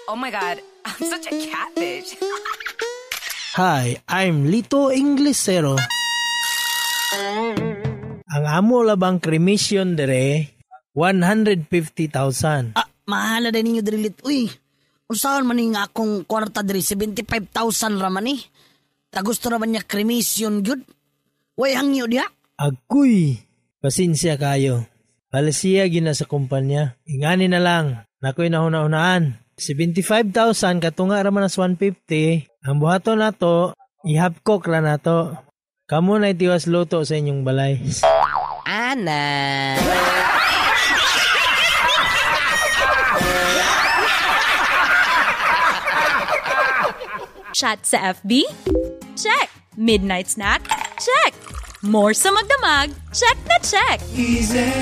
Oh my God, I'm such a catfish. Hi, I'm Lito Inglesero. Ang amo labang cremation dere, 150,000. Mahala din ninyo dirilit. Uy, usahan man nga akong kwarta diri, 75,000 raman eh. Gusto naman niya cremation yun. Way hangyo diha. Agoy, pasensya kayo. Palasiya gina sa kumpanya. Ingani na lang, nakoy nahuna-hunaan. 75,000 katunga raman as 150. Ang buhato na to, ihapkok ra na to. Kamu na itiwas luto sa inyong balay. Ana. Chat sa FB? Check. Midnight snack? Check. More sa magdamag? Check na check.